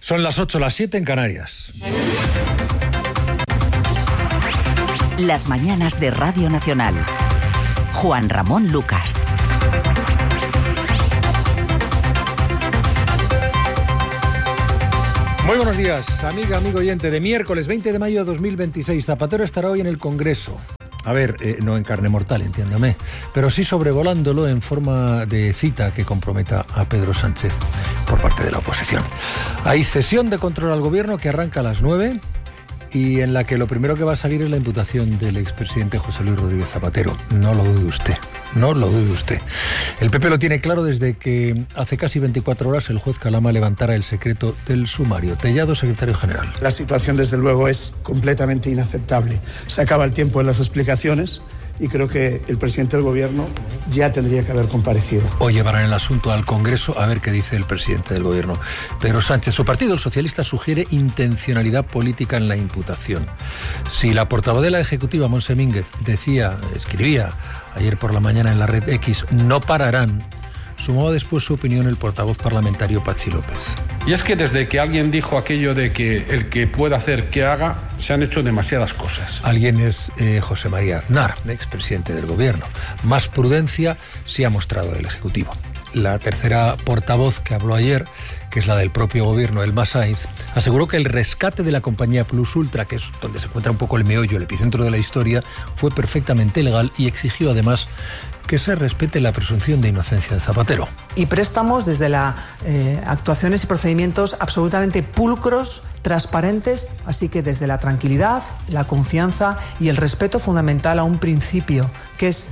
Son las 8, las 7 en Canarias. Las mañanas de Radio Nacional. Juan Ramón Lucas. Muy buenos días, amiga, amigo oyente. De miércoles 20 de mayo de 2026, Zapatero estará hoy en el Congreso. A ver, no en carne mortal, entiéndame, pero sí sobrevolándolo en forma de cita que comprometa a Pedro Sánchez por parte de la oposición. Hay sesión de control al gobierno que arranca a las 9 y en la que lo primero que va a salir es la imputación del expresidente José Luis Rodríguez Zapatero. No lo dude usted, no lo dude usted. El PP lo tiene claro desde que hace casi 24 horas el juez Calama levantara el secreto del sumario. Tellado, secretario general. La situación, desde luego, es completamente inaceptable. Se acaba el tiempo en las explicaciones y creo que el presidente del gobierno ya tendría que haber comparecido. Hoy llevarán el asunto al Congreso a ver qué dice el presidente del gobierno. Pedro Sánchez, su partido, el socialista, sugiere intencionalidad política en la imputación. Si la portavoz de la Ejecutiva, Montse Mínguez, escribía ayer por la mañana en la red X, no pararán, sumaba después su opinión el portavoz parlamentario Pachi López. Y es que desde que alguien dijo aquello de que el que pueda hacer que haga, se han hecho demasiadas cosas. Alguien es José María Aznar, expresidente del gobierno. Más prudencia sí ha mostrado el Ejecutivo. La tercera portavoz que habló ayer, que es la del propio gobierno, Elma Sainz, aseguró que el rescate de la compañía Plus Ultra, que es donde se encuentra un poco el meollo, el epicentro de la historia, fue perfectamente legal y exigió además que se respete la presunción de inocencia de Zapatero. Y préstamos desde las actuaciones y procedimientos absolutamente pulcros, transparentes, así que desde la tranquilidad, la confianza y el respeto fundamental a un principio que es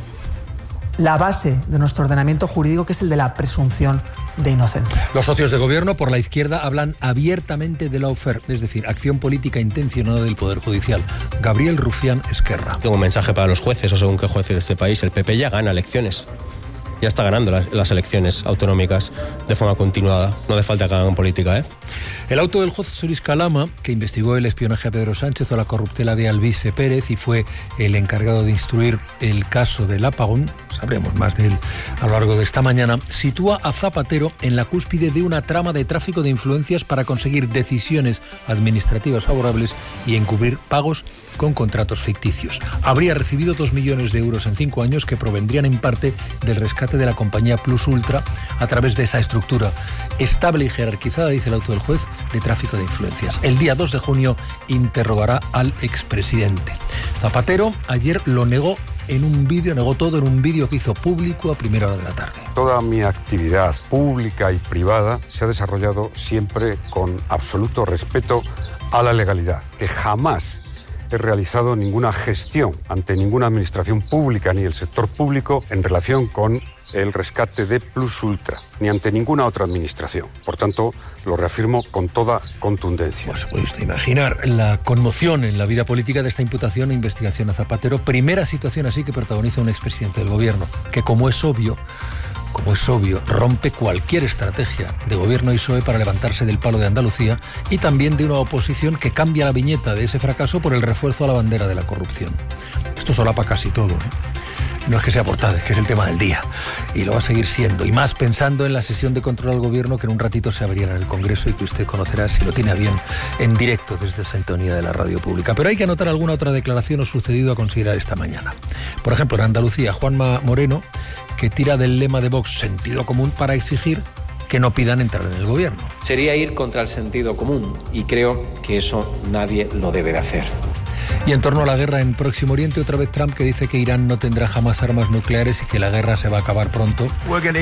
la base de nuestro ordenamiento jurídico, que es el de la presunción de inocencia. Los socios de gobierno por la izquierda hablan abiertamente de lawfare, es decir, acción política intencionada del Poder Judicial. Gabriel Rufián Esquerra. Tengo un mensaje para los jueces, o según qué jueces de este país. El PP ya gana elecciones. Ya está ganando las elecciones autonómicas de forma continuada. No hace falta que hagan política, El auto del juez Luis Calama, que investigó el espionaje a Pedro Sánchez o la corruptela de Alvise Pérez y fue el encargado de instruir el caso del apagón, sabremos más de él a lo largo de esta mañana, sitúa a Zapatero en la cúspide de una trama de tráfico de influencias para conseguir decisiones administrativas favorables y encubrir pagos con contratos ficticios. Habría recibido 2 millones de euros en 5 años que provendrían en parte del rescate de la compañía Plus Ultra a través de esa estructura estable y jerarquizada, dice el auto del juez, de tráfico de influencias. El día 2 de junio interrogará al expresidente. Zapatero ayer lo negó todo en un vídeo que hizo público a primera hora de la tarde. Toda mi actividad pública y privada se ha desarrollado siempre con absoluto respeto a la legalidad, que jamás he realizado ninguna gestión ante ninguna administración pública ni el sector público en relación con el rescate de Plus Ultra, ni ante ninguna otra administración. Por tanto, lo reafirmo con toda contundencia. Pues puede usted imaginar la conmoción en la vida política de esta imputación e investigación a Zapatero. Primera situación así que protagoniza un expresidente del gobierno, que como es obvio, rompe cualquier estrategia de gobierno y PSOE para levantarse del palo de Andalucía y también de una oposición que cambia la viñeta de ese fracaso por el refuerzo a la bandera de la corrupción. Esto solapa casi todo, No es que sea portada, es que es el tema del día. Y lo va a seguir siendo. Y más pensando en la sesión de control al gobierno que en un ratito se abrirá en el Congreso y que usted conocerá, si lo tiene a bien, en directo desde sintonía de la radio pública. Pero hay que anotar alguna otra declaración o sucedido a considerar esta mañana. Por ejemplo, en Andalucía, Juanma Moreno, que tira del lema de Vox sentido común para exigir que no pidan entrar en el gobierno. Sería ir contra el sentido común y creo que eso nadie lo debe de hacer. Y en torno a la guerra en Próximo Oriente, otra vez Trump, que dice que Irán no tendrá jamás armas nucleares y que la guerra se va a acabar pronto. Porque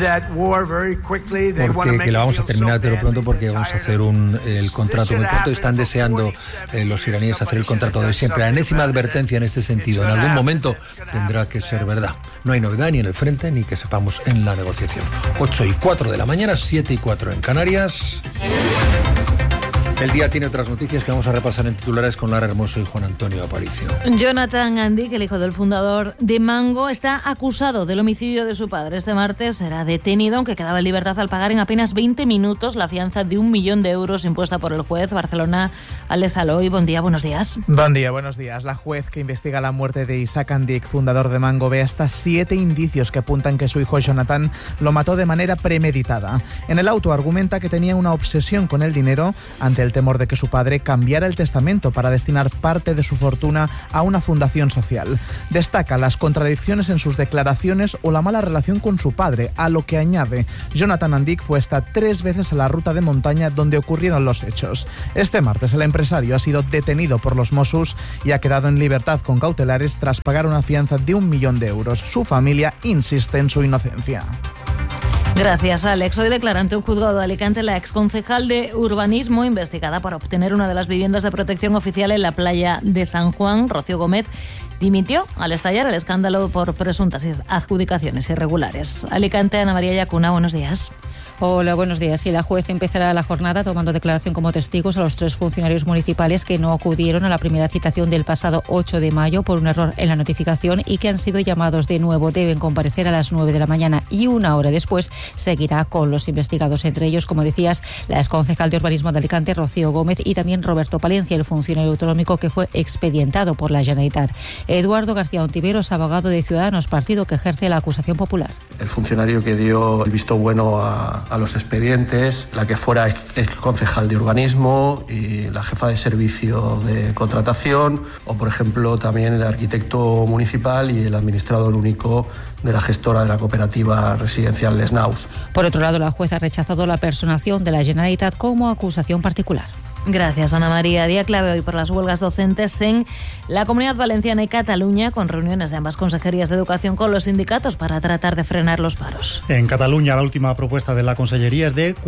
que la vamos a terminar pero pronto porque vamos a hacer el contrato muy pronto. Están deseando los iraníes hacer el contrato de siempre. La enésima advertencia en este sentido. En algún momento tendrá que ser verdad. No hay novedad ni en el frente ni que sepamos en la negociación. 8:04 de la mañana, 7:04 en Canarias. El día tiene otras noticias que vamos a repasar en titulares con Lara Hermoso y Juan Antonio Aparicio. Jonathan Andic, el hijo del fundador de Mango, está acusado del homicidio de su padre. Este martes será detenido, aunque quedaba en libertad al pagar en apenas 20 minutos la fianza de 1 millón de euros impuesta por el juez. Barcelona, Alex Aloy, buen día, buenos días. Buen día, buenos días. La juez que investiga la muerte de Isaac Andic, fundador de Mango, ve hasta 7 indicios que apuntan que su hijo Jonathan lo mató de manera premeditada. En el auto argumenta que tenía una obsesión con el dinero ante el temor de que su padre cambiara el testamento para destinar parte de su fortuna a una fundación social. Destaca las contradicciones en sus declaraciones o la mala relación con su padre, a lo que añade: Jonathan Andic fue hasta 3 veces a la ruta de montaña donde ocurrieron los hechos. Este martes el empresario ha sido detenido por los Mossos y ha quedado en libertad con cautelares tras pagar una fianza de 1 millón de euros. Su familia insiste en su inocencia. Gracias, Alex. Hoy declara ante un juzgado de Alicante la exconcejal de urbanismo investigada por obtener una de las viviendas de protección oficial en la playa de San Juan. Rocío Gómez dimitió al estallar el escándalo por presuntas adjudicaciones irregulares. Alicante, Ana María Yacuna, buenos días. Hola, buenos días. Y la juez empezará la jornada tomando declaración como testigos a los 3 funcionarios municipales que no acudieron a la primera citación del pasado 8 de mayo por un error en la notificación y que han sido llamados de nuevo. Deben comparecer a las 9 de la mañana y 1 hora después seguirá con los investigados, entre ellos, como decías, la exconcejal de urbanismo de Alicante, Rocío Gómez, y también Roberto Palencia, el funcionario autonómico que fue expedientado por la Generalitat. Eduardo García Ontiveros, abogado de Ciudadanos, partido que ejerce la acusación popular. El funcionario que dio el visto bueno a los expedientes, la que fuera exconcejal de urbanismo y la jefa de servicio de contratación, o por ejemplo también el arquitecto municipal y el administrador único de la gestora de la cooperativa residencial Les Naus. Por otro lado, la jueza ha rechazado la personación de la Generalitat como acusación particular. Gracias, Ana María. Día clave hoy por las huelgas docentes en la Comunidad Valenciana y Cataluña, con reuniones de ambas consejerías de educación con los sindicatos para tratar de frenar los paros. En Cataluña, la última propuesta de la Consellería es de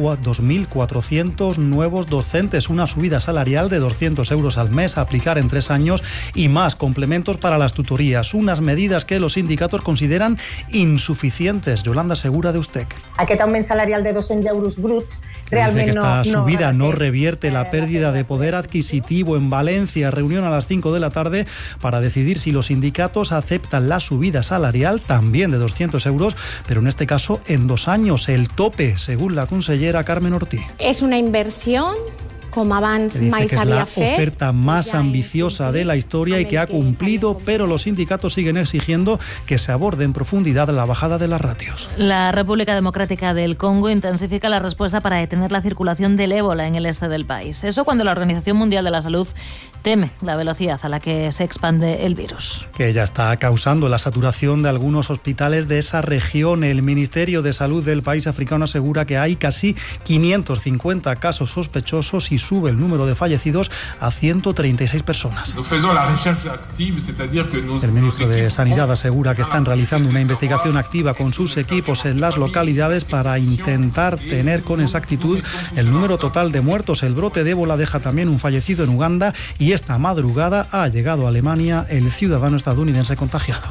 2.400 nuevos docentes, una subida salarial de 200 euros al mes a aplicar en 3 años y más complementos para las tutorías, unas medidas que los sindicatos consideran insuficientes. Yolanda Segura, de USTEC. Aquest augment salarial de 200 euros bruts realment dice que esta subida no revierte la pérdida de poder adquisitivo. En Valencia, reunión a las 5 de la tarde para decidir si los sindicatos aceptan la subida salarial, también de 200 euros, pero en este caso en 2 años, el tope, según la consellera Carmen Ortiz. És una inversió com abans mai s'havia fet. Es la oferta más ambiciosa de la historia y que ha cumplido, pero los sindicatos siguen exigiendo que se aborde en profundidad la bajada de las ratios. La República Democrática del Congo intensifica la respuesta para detener la circulación del ébola en el este del país. Eso cuando la Organización Mundial de la Salud teme la velocidad a la que se expande el virus. Que ya está causando la saturación de algunos hospitales de esa región. El Ministerio de Salud del país africano asegura que hay casi 550 casos sospechosos y sube el número de fallecidos a 136 personas. El ministro de Sanidad asegura que están realizando una investigación activa con sus equipos en las localidades para intentar tener con exactitud el número total de muertos. El brote de ébola deja también un fallecido en Uganda y esta madrugada ha llegado a Alemania el ciudadano estadounidense contagiado.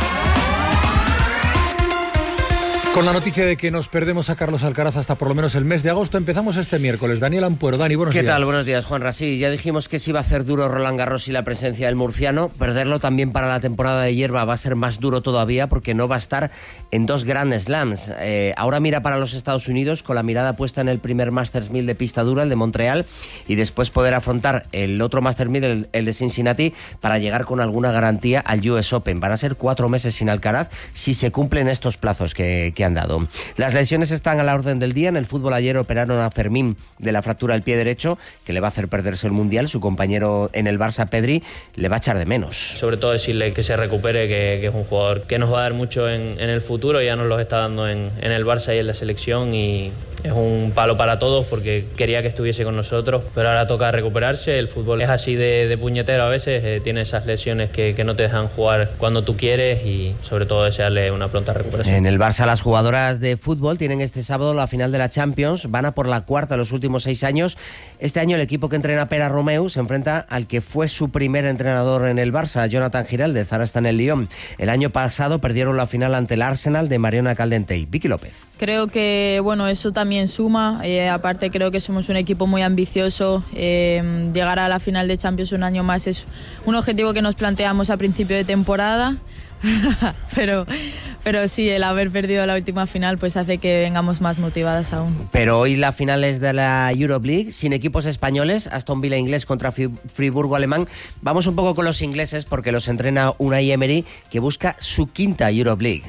Con la noticia de que nos perdemos a Carlos Alcaraz hasta por lo menos el mes de agosto, empezamos este miércoles. Daniel Ampuero. Dani, buenos días. ¿Qué tal? Buenos días, Juanra. Sí, ya dijimos que si iba a hacer duro Roland Garros y la presencia del murciano, perderlo también para la temporada de hierba va a ser más duro todavía porque no va a estar en 2 Grand Slams. Ahora mira para los Estados Unidos con la mirada puesta en el primer Masters 1000 de pista dura, el de Montreal, y después poder afrontar el otro Masters 1000, el de Cincinnati, para llegar con alguna garantía al US Open. Van a ser 4 meses sin Alcaraz si se cumplen estos plazos que han dado. Las lesiones están a la orden del día. En el fútbol ayer operaron a Fermín de la fractura del pie derecho, que le va a hacer perderse el Mundial. Su compañero en el Barça, Pedri, le va a echar de menos. Sobre todo decirle que se recupere, que es un jugador que nos va a dar mucho en el futuro. Ya nos lo está dando en el Barça y en la selección, y es un palo para todos porque quería que estuviese con nosotros, pero ahora toca recuperarse. El fútbol es así de puñetero a veces, tiene esas lesiones que no te dejan jugar cuando tú quieres, y sobre todo desearle una pronta recuperación. En el Barça las jugadoras de fútbol tienen este sábado la final de la Champions, van a por la cuarta en los últimos 6 años. Este año el equipo que entrena Pere Romeu se enfrenta al que fue su primer entrenador en el Barça, Jonathan Giraldez, ahora está en el Lyon. El año pasado perdieron la final ante el Arsenal de Mariona Caldentey. Vicky López. Creo que eso también suma, aparte creo que somos un equipo muy ambicioso, llegar a la final de Champions un año más es un objetivo que nos planteamos a principio de temporada. pero sí, el haber perdido la última final pues hace que vengamos más motivadas aún. Pero hoy la final es de la Europe League, sin equipos españoles, Aston Villa inglés contra Friburgo alemán. Vamos un poco con los ingleses porque los entrena Unai Emery, que busca su quinta Europe League.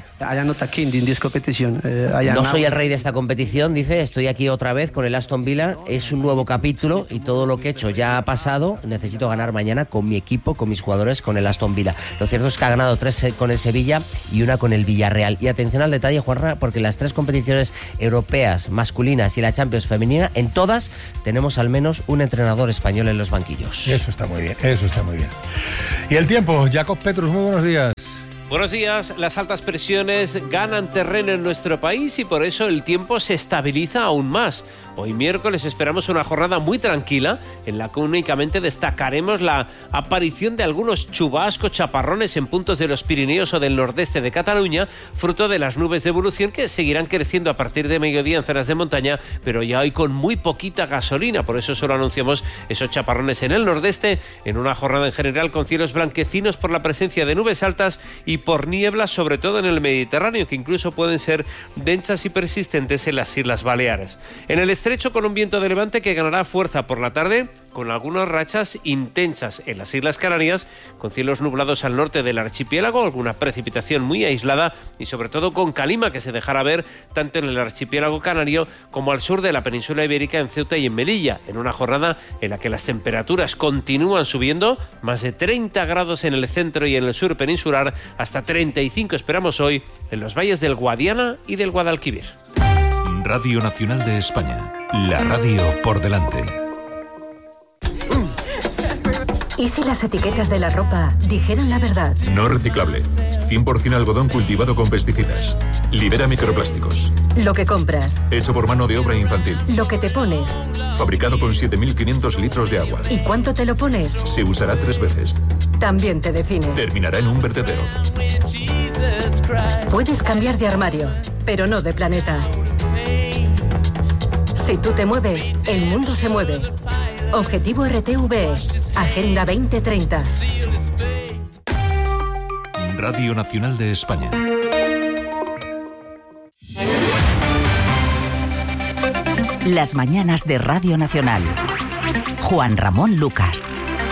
No soy el rey de esta competición, dice, estoy aquí otra vez con el Aston Villa, es un nuevo capítulo y todo lo que he hecho ya ha pasado, necesito ganar mañana con mi equipo, con mis jugadores, con el Aston Villa. Lo cierto es que ha ganado 3 con el Sevilla y 1 con el Villarreal. Y atención al detalle, Juanra, porque las 3 competiciones europeas masculinas y la Champions femenina, en todas tenemos al menos un entrenador español en los banquillos. Eso está muy bien, eso está muy bien. Y el tiempo, Jacob Petrus, muy buenos días. Buenos días. Las altas presiones ganan terreno en nuestro país y por eso el tiempo se estabiliza aún más. Hoy miércoles esperamos una jornada muy tranquila en la que únicamente destacaremos la aparición de algunos chubascos, chaparrones en puntos de los Pirineos o del nordeste de Cataluña, fruto de las nubes de evolución que seguirán creciendo a partir de mediodía en zonas de montaña, pero ya hoy con muy poquita gasolina. Por eso solo anunciamos esos chaparrones en el nordeste, en una jornada en general con cielos blanquecinos por la presencia de nubes altas y por nieblas, sobre todo en el Mediterráneo, que incluso pueden ser densas y persistentes en las Islas Baleares. En el estrecho, con un viento de levante que ganará fuerza por la tarde, con algunas rachas intensas en las Islas Canarias, con cielos nublados al norte del archipiélago, alguna precipitación muy aislada y sobre todo con calima que se dejará ver tanto en el archipiélago canario como al sur de la península ibérica, en Ceuta y en Melilla, en una jornada en la que las temperaturas continúan subiendo, más de 30 grados en el centro y en el sur peninsular, hasta 35 esperamos hoy en los valles del Guadiana y del Guadalquivir. Radio Nacional de España, la radio por delante. ¿Y si las etiquetas de la ropa dijeran la verdad? No reciclable, 100% algodón cultivado con pesticidas. Libera microplásticos. Lo que compras. Hecho por mano de obra infantil. Lo que te pones. Fabricado con 7.500 litros de agua. ¿Y cuánto te lo pones? Se usará 3 veces. También te define. Terminará en un vertedero. Puedes cambiar de armario, pero no de planeta. Si tú te mueves, el mundo se mueve. Objetivo RTVE, Agenda 2030. Radio Nacional de España. Las mañanas de Radio Nacional. Juan Ramón Lucas.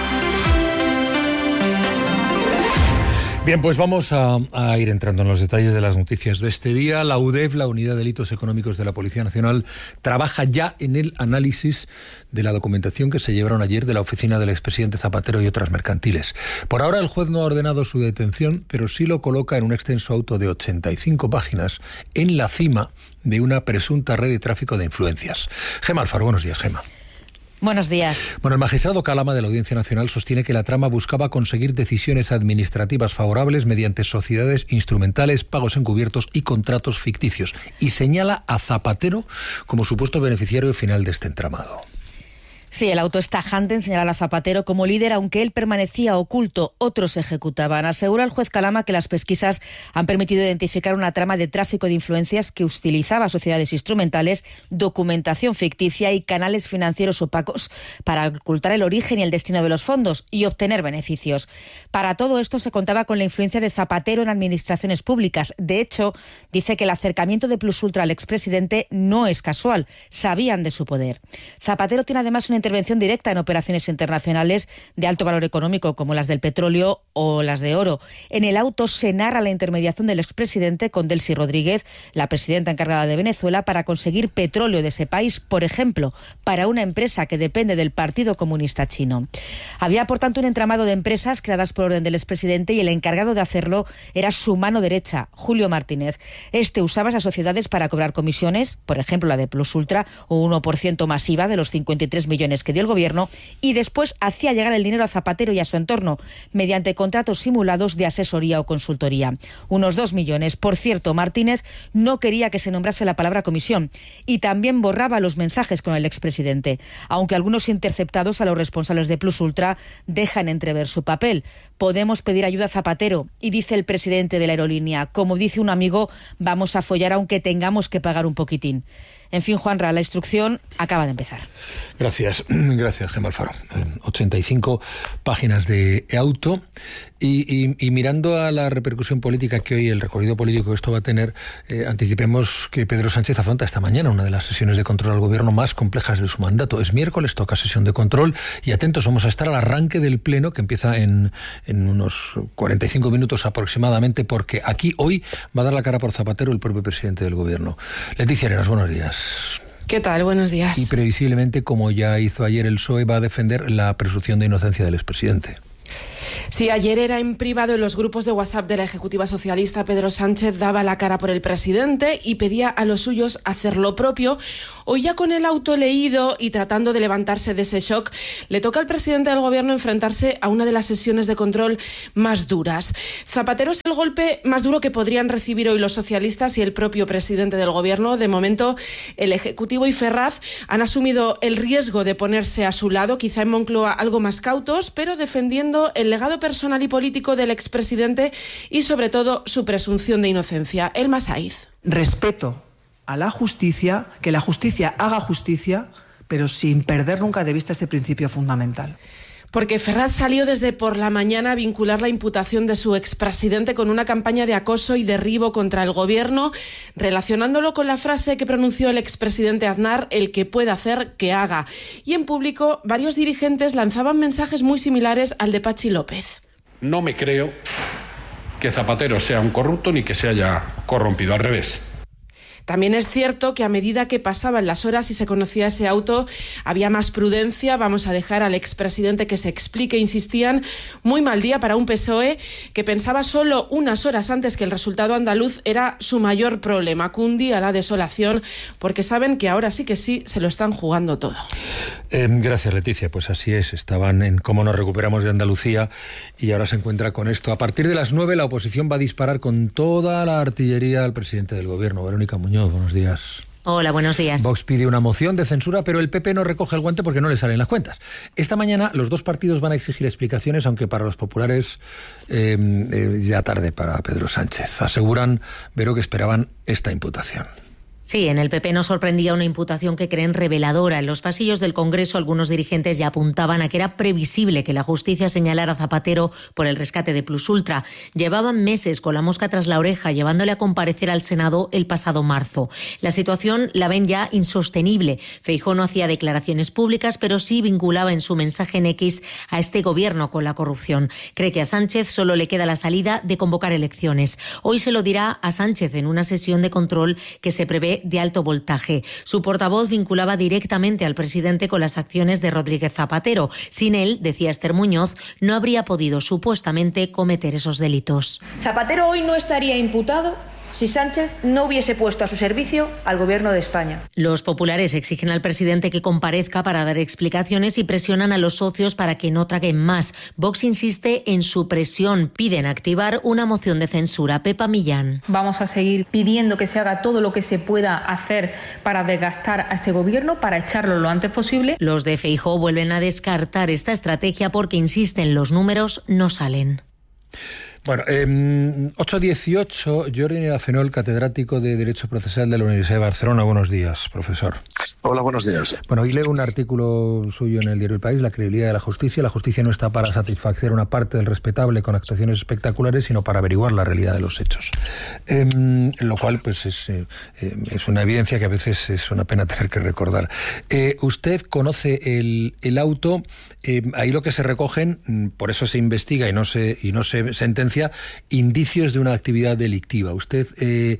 Bien, pues vamos a ir entrando en los detalles de las noticias de este día. La UDEF, la Unidad de Delitos Económicos de la Policía Nacional, trabaja ya en el análisis de la documentación que se llevaron ayer de la oficina del expresidente Zapatero y otras mercantiles. Por ahora el juez no ha ordenado su detención, pero sí lo coloca en un extenso auto de 85 páginas en la cima de una presunta red de tráfico de influencias. Gema Alfaro, buenos días, Gema. Buenos días. Bueno, el magistrado Calama de la Audiencia Nacional sostiene que la trama buscaba conseguir decisiones administrativas favorables mediante sociedades instrumentales, pagos encubiertos y contratos ficticios, y señala a Zapatero como supuesto beneficiario final de este entramado. Sí, el auto es tajante en señalar a Zapatero como líder, aunque él permanecía oculto, otros ejecutaban. Asegura el juez Calama que las pesquisas han permitido identificar una trama de tráfico de influencias que utilizaba sociedades instrumentales, documentación ficticia y canales financieros opacos para ocultar el origen y el destino de los fondos y obtener beneficios. Para todo esto se contaba con la influencia de Zapatero en administraciones públicas. De hecho, dice que el acercamiento de Plus Ultra al expresidente no es casual, sabían de su poder. Zapatero tiene además una intervención directa en operaciones internacionales de alto valor económico como las del petróleo o las de oro. En el auto se narra la intermediación del expresidente con Delcy Rodríguez, la presidenta encargada de Venezuela, para conseguir petróleo de ese país, por ejemplo, para una empresa que depende del Partido Comunista Chino. Había, por tanto, un entramado de empresas creadas por orden del expresidente y el encargado de hacerlo era su mano derecha, Julio Martínez. Este usaba esas sociedades para cobrar comisiones, por ejemplo, la de Plus Ultra, un 1% masiva de los 53 millones millones que dio el Gobierno y después hacía llegar el dinero a Zapatero y a su entorno mediante contratos simulados de asesoría o consultoría. Unos 2 millones. Por cierto, Martínez no quería que se nombrase la palabra comisión y también borraba los mensajes con el expresidente, aunque algunos interceptados a los responsables de Plus Ultra dejan entrever su papel. Podemos pedir ayuda a Zapatero y dice el presidente de la aerolínea, como dice un amigo, vamos a follar aunque tengamos que pagar un poquitín. En fin, Juanra, la instrucción acaba de empezar. Gracias, Gemma Alfaro. 85 páginas de auto y mirando a la repercusión política que hoy, el recorrido político que esto va a tener, anticipemos que Pedro Sánchez afronta esta mañana una de las sesiones de control al Gobierno más complejas de su mandato. Es miércoles, toca sesión de control y atentos, vamos a estar al arranque del Pleno que empieza en unos 45 minutos aproximadamente, porque aquí hoy va a dar la cara por Zapatero el propio presidente del Gobierno. Leticia Arenas, buenos días. ¿Qué tal? Buenos días. Y previsiblemente, como ya hizo ayer el PSOE, va a defender la presunción de inocencia del expresidente. Sí, ayer era en privado en los grupos de WhatsApp de la Ejecutiva Socialista. Pedro Sánchez daba la cara por el presidente y pedía a los suyos hacer lo propio. Hoy, ya con el auto leído y tratando de levantarse de ese shock, le toca al presidente del Gobierno enfrentarse a una de las sesiones de control más duras. Zapatero es el golpe más duro que podrían recibir hoy los socialistas y el propio presidente del Gobierno. De momento, el Ejecutivo y Ferraz han asumido el riesgo de ponerse a su lado, quizá en Moncloa algo más cautos, pero defendiendo el legado personal y político del expresidente y, sobre todo, su presunción de inocencia. Elma Saiz. Respeto a la justicia, que la justicia haga justicia, pero sin perder nunca de vista ese principio fundamental. Porque Ferraz salió desde por la mañana a vincular la imputación de su expresidente con una campaña de acoso y derribo contra el Gobierno, relacionándolo con la frase que pronunció el expresidente Aznar, el que pueda hacer, que haga. Y en público, varios dirigentes lanzaban mensajes muy similares al de Patxi López. No me creo que Zapatero sea un corrupto ni que se haya corrompido, al revés. También es cierto que a medida que pasaban las horas y se conocía ese auto, había más prudencia. Vamos a dejar al expresidente que se explique, insistían. Muy mal día para un PSOE que pensaba solo unas horas antes que el resultado andaluz era su mayor problema. Cundía la desolación porque saben que ahora sí que sí se lo están jugando todo. Gracias, Leticia. Pues así es. Estaban en cómo nos recuperamos de Andalucía y ahora se encuentra con esto. A partir de las 9 la oposición va a disparar con toda la artillería al presidente del Gobierno, Verónica Muñoz. Buenos días. Hola, buenos días. Vox pide una moción de censura, pero el PP no recoge el guante porque no le salen las cuentas. Esta mañana los dos partidos van a exigir explicaciones, aunque para los populares ya tarde para Pedro Sánchez. Aseguran, Vero, que esperaban esta imputación. Sí, en el PP nos sorprendía una imputación que creen reveladora. En los pasillos del Congreso algunos dirigentes ya apuntaban a que era previsible que la justicia señalara a Zapatero por el rescate de Plus Ultra. Llevaban meses con la mosca tras la oreja, llevándole a comparecer al Senado el pasado marzo. La situación la ven ya insostenible. Feijóo no hacía declaraciones públicas, pero sí vinculaba en su mensaje en X a este gobierno con la corrupción. Cree que a Sánchez solo le queda la salida de convocar elecciones. Hoy se lo dirá a Sánchez en una sesión de control que se prevé de alto voltaje. Su portavoz vinculaba directamente al presidente con las acciones de Rodríguez Zapatero. Sin él, decía Esther Muñoz, no habría podido supuestamente cometer esos delitos. Zapatero hoy no estaría imputado si Sánchez no hubiese puesto a su servicio al Gobierno de España. Los populares exigen al presidente que comparezca para dar explicaciones y presionan a los socios para que no traguen más. Vox insiste en su presión. Piden activar una moción de censura. Pepa Millán. Vamos a seguir pidiendo que se haga todo lo que se pueda hacer para desgastar a este Gobierno, para echarlo lo antes posible. Los de Feijóo vuelven a descartar esta estrategia porque insisten, los números no salen. Bueno, 8:18, Jordi Nirafenol, catedrático de Derecho Procesal de la Universidad de Barcelona. Buenos días, profesor. Hola, buenos días. Bueno, hoy leo un artículo suyo en el diario El País, La credibilidad de la justicia. La justicia no está para satisfacer una parte del respetable con actuaciones espectaculares, sino para averiguar la realidad de los hechos. Lo cual, pues, es una evidencia que a veces es una pena tener que recordar. Usted conoce el auto, ahí lo que se recogen, por eso se investiga y no se sentencia, indicios de una actividad delictiva. ¿Usted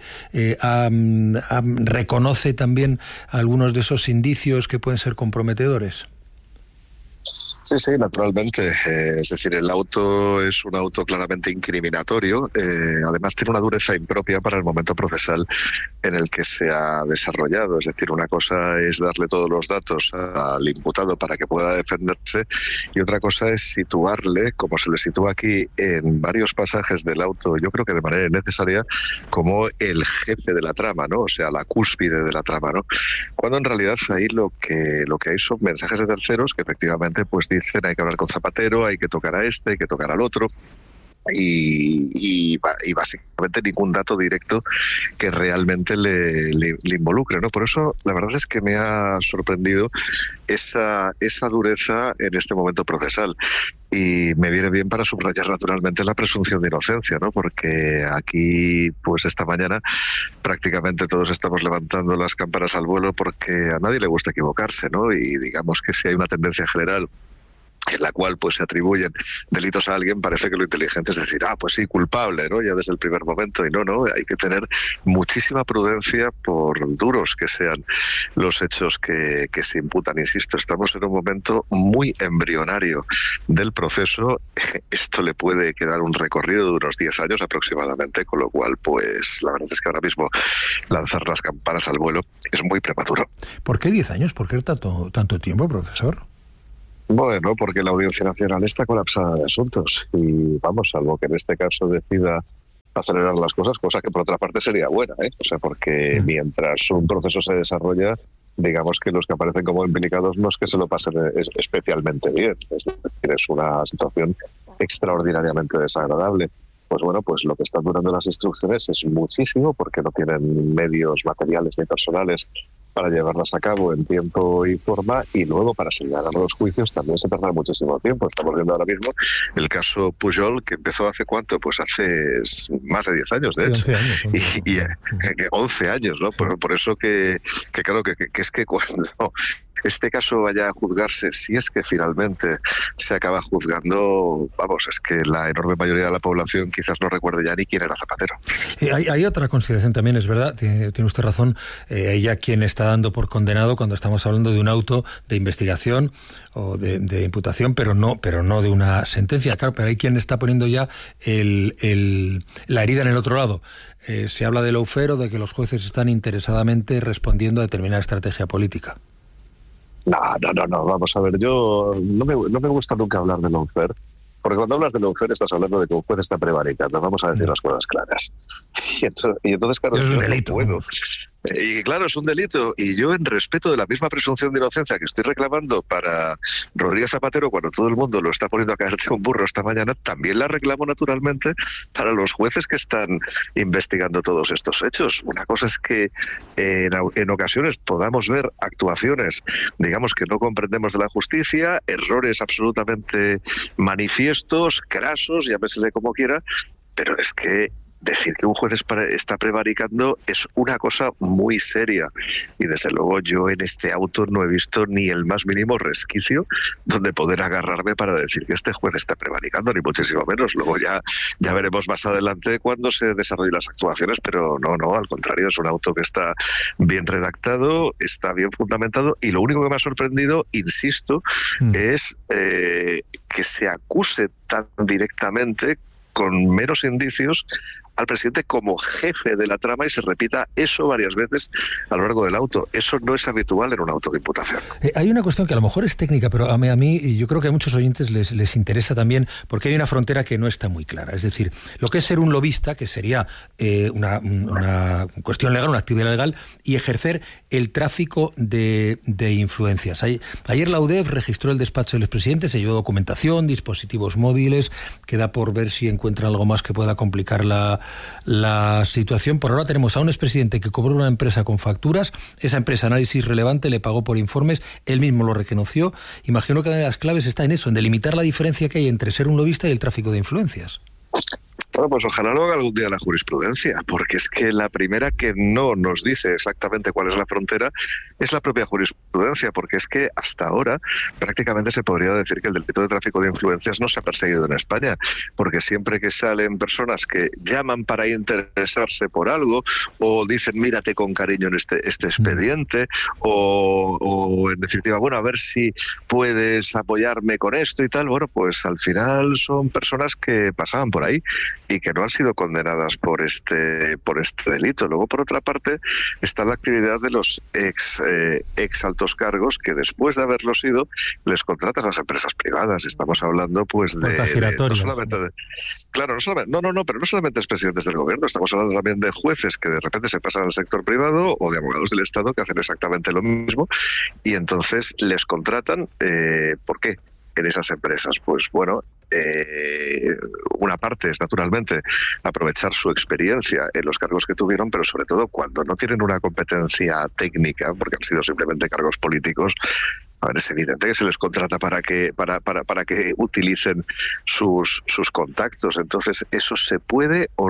reconoce también algunos de esos indicios que pueden ser comprometedores? Sí, naturalmente. Es decir, el auto es un auto claramente incriminatorio. Además, tiene una dureza impropia para el momento procesal en el que se ha desarrollado. Es decir, una cosa es darle todos los datos al imputado para que pueda defenderse y otra cosa es situarle, como se le sitúa aquí en varios pasajes del auto, yo creo que de manera innecesaria, como el jefe de la trama, ¿no? O sea, la cúspide de la trama, ¿no? Cuando en realidad ahí lo que hay son mensajes de terceros que efectivamente pues dicen hay que hablar con Zapatero, hay que tocar a este, hay que tocar al otro. Y básicamente ningún dato directo que realmente le involucre, ¿no? Por eso la verdad es que me ha sorprendido esa dureza en este momento procesal. Y me viene bien para subrayar naturalmente la presunción de inocencia, ¿no? Porque aquí, pues esta mañana, prácticamente todos estamos levantando las campanas al vuelo porque a nadie le gusta equivocarse, ¿no? Y digamos que si hay una tendencia general en la cual pues se atribuyen delitos a alguien, parece que lo inteligente es decir, pues sí, culpable, ¿no? Ya desde el primer momento, y no, hay que tener muchísima prudencia por duros que sean los hechos que se imputan. Insisto, estamos en un momento muy embrionario del proceso, esto le puede quedar un recorrido de unos 10 años aproximadamente, con lo cual, pues la verdad es que ahora mismo lanzar las campanas al vuelo es muy prematuro. ¿Por qué 10 años? ¿Por qué tanto tiempo, profesor? Bueno, porque la Audiencia Nacional está colapsada de asuntos y vamos, salvo que en este caso decida acelerar las cosas, cosa que por otra parte sería buena, O sea, porque mientras un proceso se desarrolla, digamos que los que aparecen como implicados no es que se lo pasen especialmente bien, es decir, es una situación extraordinariamente desagradable. Pues bueno, pues lo que están durando las instrucciones es muchísimo porque no tienen medios materiales ni personales para llevarlas a cabo en tiempo y forma, y luego para señalar los juicios también se tarda muchísimo tiempo. Estamos viendo ahora mismo el caso Pujol, que empezó hace ¿cuánto? Pues hace más de 10 años, de hecho. 11 años, ¿no? Por eso que claro, que es que cuando este caso vaya a juzgarse, si es que finalmente se acaba juzgando, vamos, es que la enorme mayoría de la población quizás no recuerde ya ni quién era Zapatero. Hay otra consideración también, es verdad, tiene usted razón, ella quien está dando por condenado cuando estamos hablando de un auto de investigación o de imputación, pero no de una sentencia. Claro, pero hay quien está poniendo ya la herida en el otro lado. Se habla de lawfare o de que los jueces están interesadamente respondiendo a determinada estrategia política. No, vamos a ver, yo no me gusta nunca hablar de lawfare, porque cuando hablas de lawfare estás hablando de que un juez está prevaricando, vamos a decir las cosas claras. Y entonces claro, es un delito. Bueno, y claro, es un delito, y yo en respeto de la misma presunción de inocencia que estoy reclamando para Rodríguez Zapatero cuando todo el mundo lo está poniendo a caer de un burro esta mañana, también la reclamo naturalmente para los jueces que están investigando todos estos hechos. Una cosa es que en ocasiones podamos ver actuaciones, digamos, que no comprendemos de la justicia, errores absolutamente manifiestos, crasos, llámesele como quiera, pero es que decir que un juez está prevaricando es una cosa muy seria, y desde luego yo en este auto no he visto ni el más mínimo resquicio donde poder agarrarme para decir que este juez está prevaricando, ni muchísimo menos. Luego ya veremos más adelante cuando se desarrollen las actuaciones, pero no, al contrario, es un auto que está bien redactado, está bien fundamentado, y lo único que me ha sorprendido, insisto, es que se acuse tan directamente, con meros indicios, al presidente como jefe de la trama, y se repita eso varias veces a lo largo del auto. Eso no es habitual en un auto de imputación. Hay una cuestión que a lo mejor es técnica, pero a mí y yo creo que a muchos oyentes les interesa también, porque hay una frontera que no está muy clara. Es decir, lo que es ser un lobista, que sería una cuestión legal, una actividad legal, y ejercer el tráfico de influencias. Ayer la UDEF registró el despacho del expresidente, se llevó documentación, dispositivos móviles, queda por ver si encuentra algo más que pueda complicar la situación. Por ahora tenemos a un expresidente que cobró una empresa con facturas, esa empresa, Análisis Relevante, le pagó por informes, él mismo lo reconoció. Imagino que una de las claves está en eso, en delimitar la diferencia que hay entre ser un lobista y el tráfico de influencias. Bueno, pues ojalá lo haga algún día la jurisprudencia, porque es que la primera que no nos dice exactamente cuál es la frontera es la propia jurisprudencia, porque es que hasta ahora prácticamente se podría decir que el delito de tráfico de influencias no se ha perseguido en España, porque siempre que salen personas que llaman para interesarse por algo o dicen mírate con cariño en este expediente o en definitiva, bueno, a ver si puedes apoyarme con esto y tal, bueno, pues al final son personas que pasaban por ahí y que no han sido condenadas por este delito. Luego, por otra parte, está la actividad de los ex altos cargos que después de haberlo sido les contratan a las empresas privadas. Estamos hablando pues no solamente de... Claro, no solamente, pero no solamente expresidentes del gobierno, estamos hablando también de jueces que de repente se pasan al sector privado o de abogados del Estado que hacen exactamente lo mismo y entonces les contratan. ¿Por qué? En esas empresas, pues bueno, una parte es naturalmente aprovechar su experiencia en los cargos que tuvieron, pero sobre todo cuando no tienen una competencia técnica, porque han sido simplemente cargos políticos. A ver, es evidente que se les contrata para que utilicen sus contactos. Entonces, ¿eso se puede o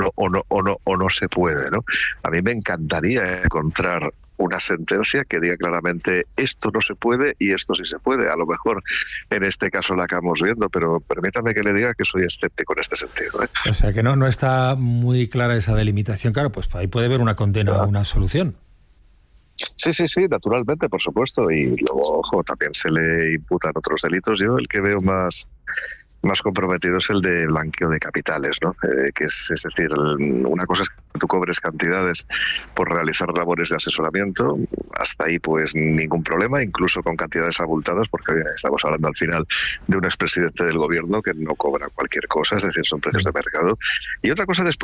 no se puede, ¿no? A mí me encantaría encontrar una sentencia que diga claramente esto no se puede y esto sí se puede. A lo mejor en este caso la acabamos viendo, pero permítame que le diga que soy escéptico en este sentido, ¿eh? O sea, que no está muy clara esa delimitación. Claro, pues ahí puede haber una condena o una absolución. Sí, naturalmente, por supuesto. Y luego, ojo, también se le imputan otros delitos. Yo el que veo más comprometido es el de blanqueo de capitales, ¿no? Que es decir, una cosa es que tú cobres cantidades por realizar labores de asesoramiento, hasta ahí pues ningún problema, incluso con cantidades abultadas, porque estamos hablando al final de un expresidente del gobierno que no cobra cualquier cosa, es decir, son precios de mercado. Y otra cosa después